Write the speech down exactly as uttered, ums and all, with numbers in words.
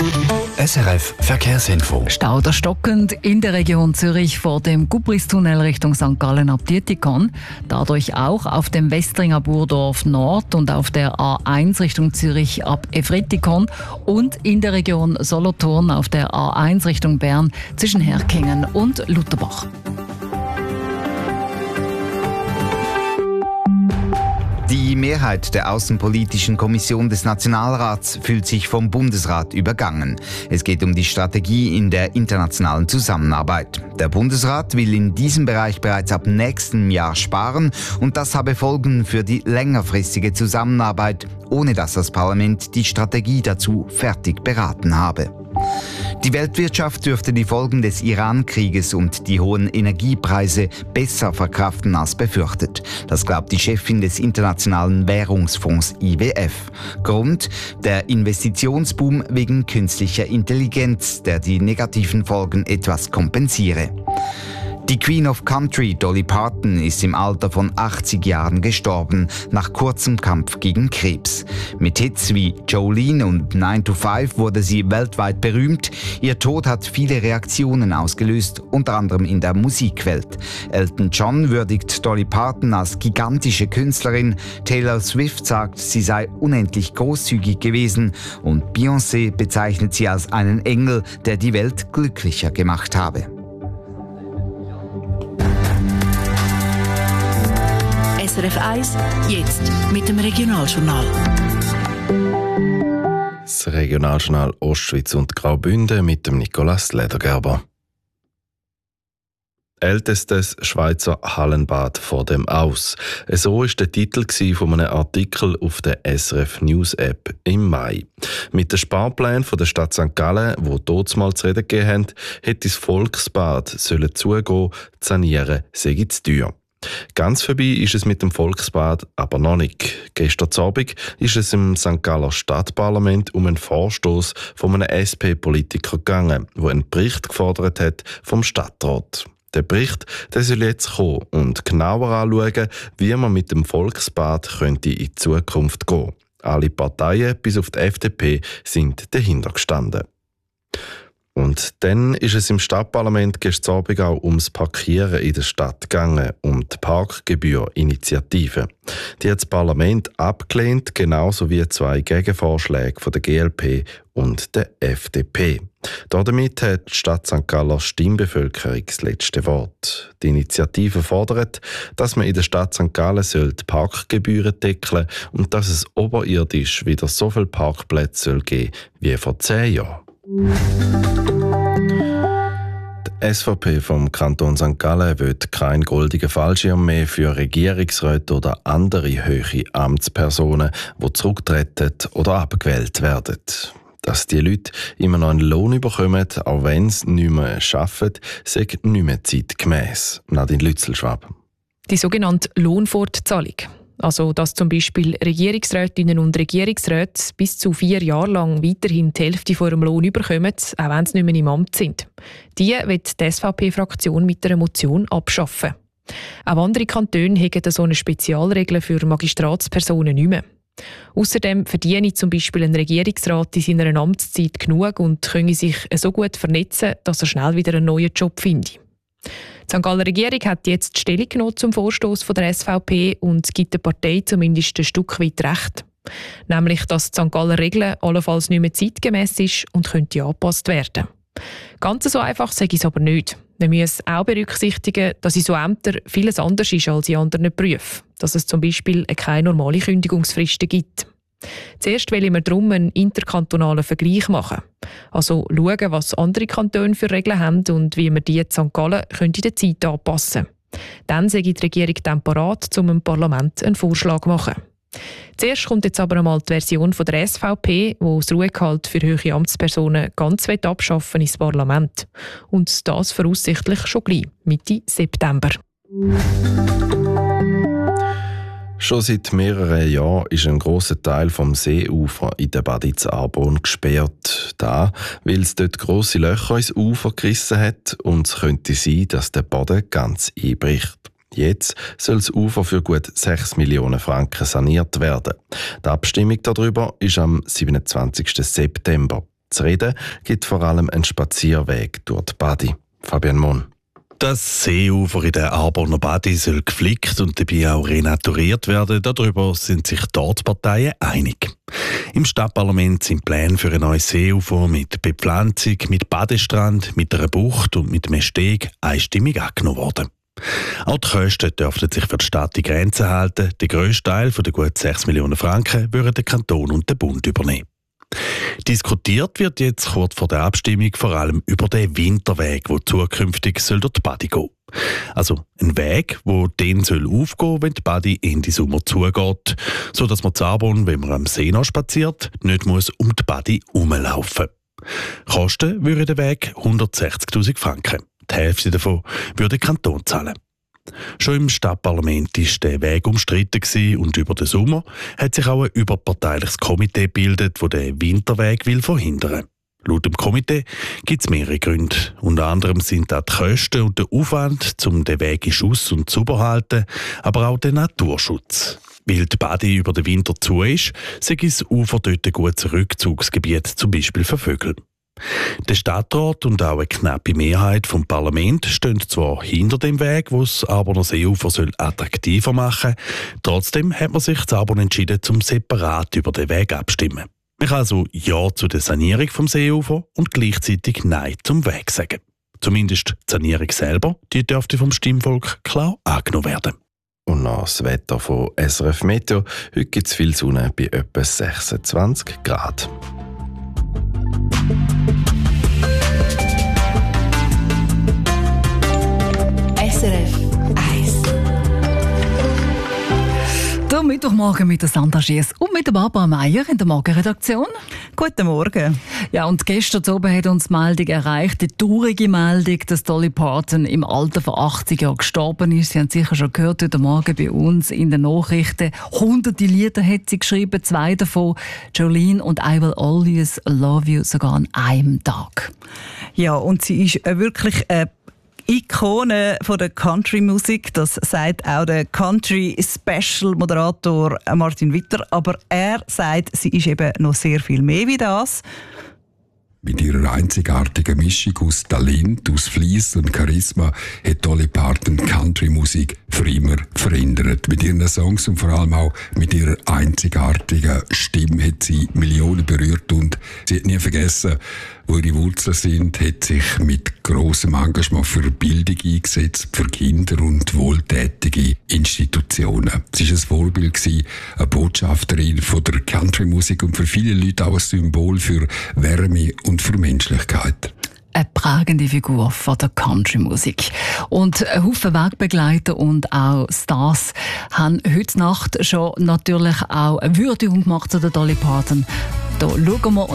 S R F Verkehrsinfo. Stau oder stockend in der Region Zürich vor dem Gubristunnel Richtung Sankt Gallen ab Dietikon. Dadurch auch auf dem Westringer Burdorf Nord und auf der A eins Richtung Zürich ab Efretikon und in der Region Solothurn auf der A eins Richtung Bern zwischen Herkingen und Lutherbach. Die Mehrheit der Außenpolitischen Kommission des Nationalrats fühlt sich vom Bundesrat übergangen. Es geht um die Strategie in der internationalen Zusammenarbeit. Der Bundesrat will in diesem Bereich bereits ab nächstem Jahr sparen und das habe Folgen für die längerfristige Zusammenarbeit, ohne dass das Parlament die Strategie dazu fertig beraten habe. Die Weltwirtschaft dürfte die Folgen des Iran-Krieges und die hohen Energiepreise besser verkraften als befürchtet. Das glaubt die Chefin des Internationalen Währungsfonds I W F. Grund: der Investitionsboom wegen künstlicher Intelligenz, der die negativen Folgen etwas kompensiere. Die Queen of Country, Dolly Parton, ist im Alter von achtzig Jahren gestorben, nach kurzem Kampf gegen Krebs. Mit Hits wie Jolene und nine to five wurde sie weltweit berühmt. Ihr Tod hat viele Reaktionen ausgelöst, unter anderem in der Musikwelt. Elton John würdigt Dolly Parton als gigantische Künstlerin. Taylor Swift sagt, sie sei unendlich großzügig gewesen. Und Beyoncé bezeichnet sie als einen Engel, der die Welt glücklicher gemacht habe. S R F eins, jetzt mit dem Regionaljournal. Das Regionaljournal Ostschweiz und Graubünden mit dem Nicolas Ledergerber. Ältestes Schweizer Hallenbad vor dem Aus. So war der Titel von einem Artikel auf der S R F News App im Mai. Mit den Sparplänen der Stadt Sankt Gallen, die dort mal zu reden gegeben haben, hätte das Volksbad zugehen sollen, sanieren sei zu teuer. Ganz vorbei ist es mit dem Volksbad aber noch nicht. Gestern Abend ist es im Sankt Galler Stadtparlament um einen Vorstoß von einem S P-Politiker gegangen, der einen Bericht gefordert hat vom Stadtrat. Der Bericht der soll jetzt kommen und genauer anschauen, wie man mit dem Volksbad könnte in die Zukunft gehen. Alle Parteien, bis auf die F D P, sind dahinter gestanden. Und dann ist es im Stadtparlament gestern Abend auch ums Parkieren in der Stadt gegangen, um die Parkgebührinitiative. Die hat das Parlament abgelehnt, genauso wie zwei Gegenvorschläge von der G L P und der F D P. Damit hat die Stadt Sankt Galler Stimmbevölkerung das letzte Wort. Die Initiative fordert, dass man in der Stadt Sankt Gallen die Parkgebühren deckeln soll und dass es oberirdisch wieder so viele Parkplätze geben soll wie vor zehn Jahren. Die S V P vom Kanton Sankt Gallen will keinen goldenen Fallschirm mehr für Regierungsräte oder andere hohe Amtspersonen, die zurücktreten oder abgewählt werden. Dass die Leute immer noch einen Lohn bekommen, auch wenn sie nicht mehr arbeiten, sei nicht mehr zeitgemäss. Nadine Lützelschwab. Die sogenannte Lohnfortzahlung. Also, dass zum Beispiel Regierungsrätinnen und Regierungsräte bis zu vier Jahre lang weiterhin die Hälfte von ihrem Lohn bekommen, auch wenn sie nicht mehr im Amt sind. Die wird die S V P-Fraktion mit einer Motion abschaffen. Auch andere Kantone haben so eine Spezialregel für Magistratspersonen nicht mehr. Außerdem verdiene zum Beispiel ein Regierungsrat in seiner Amtszeit genug und könne sich so gut vernetzen, dass er schnell wieder einen neuen Job findet. Die Sankt Galler Regierung hat jetzt Stellung genommen zum Vorstoß von der S V P und gibt der Partei zumindest ein Stück weit recht. Nämlich, dass die Sankt Galler Regel allenfalls nicht mehr zeitgemäss ist und könnte angepasst werden. Ganz so einfach sage ich es aber nicht. Man muss auch berücksichtigen, dass in so Ämtern vieles anders ist als in anderen Berufen. Dass es zum Beispiel keine normale Kündigungsfristen gibt. Zuerst wollen wir darum einen interkantonalen Vergleich machen. Also schauen, was andere Kantone für Regeln haben und wie wir die in Sankt Gallen in der Zeit anpassen können. Dann sei die Regierung dann parat, um dem Parlament einen Vorschlag zu machen. Zuerst kommt jetzt aber einmal die Version von der S V P, die das Ruhegehalt für hohe Amtspersonen ganz abschaffen ins Parlament. Und das voraussichtlich schon gleich, Mitte September. Schon seit mehreren Jahren ist ein grosser Teil vom Seeufer in der Baditz Arbon gesperrt. Da, weil es dort grosse Löcher ins Ufer gerissen hat und es könnte sein, dass der Boden ganz einbricht. Jetzt soll das Ufer für gut sechs Millionen Franken saniert werden. Die Abstimmung darüber ist am siebenundzwanzigsten September. Zu reden gibt vor allem einen Spazierweg durch die Badi. Fabian Mohn. Das Seeufer in der Arborner Badi soll geflickt und dabei auch renaturiert werden. Darüber sind sich dort die Parteien einig. Im Stadtparlament sind Pläne für ein neues Seeufer mit Bepflanzung, mit Badestrand, mit einer Bucht und mit einem Steg einstimmig angenommen worden. Auch die Kosten dürften sich für die Stadt in Grenzen halten. Der grösste Teil von den gut sechs Millionen Franken würden der Kanton und der Bund übernehmen. Diskutiert wird jetzt kurz vor der Abstimmung vor allem über den Winterweg, der zukünftig soll durch die Badi gehen. Also ein Weg, der dann soll aufgehen, wenn die Badi Ende Sommer zugeht, sodass man zu Arbon, wenn man am See noch spaziert, nicht muss um die Badi herumlaufen muss. Kosten würde der Weg hundertsechzigtausend Franken. Die Hälfte davon würde der Kanton zahlen. Schon im Stadtparlament war der Weg umstritten und über den Sommer hat sich auch ein überparteiliches Komitee gebildet, das den Winterweg will verhindern will. Laut dem Komitee gibt es mehrere Gründe. Unter anderem sind auch die Kosten und der Aufwand, um den Weg in Schuss und sauber zu halten, aber auch der Naturschutz. Weil die Badi über den Winter zu ist, sei das Ufer dort ein gutes Rückzugsgebiet, zum Beispiel für Vögel. Der Stadtrat und auch eine knappe Mehrheit vom Parlament stehen zwar hinter dem Weg, wo das Arborner Seeufer soll attraktiver machen soll. Trotzdem hat man sich zu Arbon entschieden, zum separat über den Weg abstimmen. Man kann also Ja zu der Sanierung vom Seeufer und gleichzeitig Nein zum Weg sagen. Zumindest die Sanierung selber, die dürfte vom Stimmvolk klar angenommen werden. Und noch das Wetter von S R F Meteo. Heute gibt es viel Sonne bei etwa sechsundzwanzig Grad. S R F eins. Der Mittwochmorgen mit der Sandra Schiess und mit der Barbara Meier in der Morgenredaktion. Guten Morgen. Ja, und gestern oben hat uns die Meldung erreicht, die traurige Meldung, dass Dolly Parton im Alter von achtzig Jahren gestorben ist. Sie haben sicher schon gehört heute Morgen bei uns in den Nachrichten. Hunderte Lieder hat sie geschrieben, zwei davon, Jolene und I Will Always Love You, sogar an einem Tag. Ja, und sie ist wirklich eine Ikone von der Country-Musik, das sagt auch der Country-Special-Moderator Martin Witter. Aber er sagt, sie ist eben noch sehr viel mehr wie das. Mit ihrer einzigartigen Mischung aus Talent, aus Fleiss und Charisma hat Dolly Parton Country-Musik für immer verändert. Mit ihren Songs und vor allem auch mit ihrer einzigartigen Stimme hat sie Millionen berührt und sie hat nie vergessen, wo ihre Wurzeln sind, hat sich mit grossem Engagement für Bildung eingesetzt, für Kinder und wohltätige Institutionen. Sie war ein Vorbild, eine Botschafterin von der Country-Musik und für viele Leute auch ein Symbol für Wärme und für Menschlichkeit. Eine prägende Figur von der Country-Musik. Und ein Haufen Wegbegleiter und auch Stars haben heute Nacht schon natürlich auch eine Würdigung gemacht zu der Dolly Parton. Da schauen wir